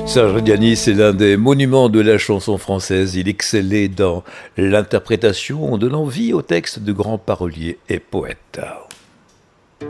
Serge Reggiani, est l'un des monuments de la chanson française. Il excellait dans l'interprétation, en donnant vie aux textes de grands paroliers et poètes.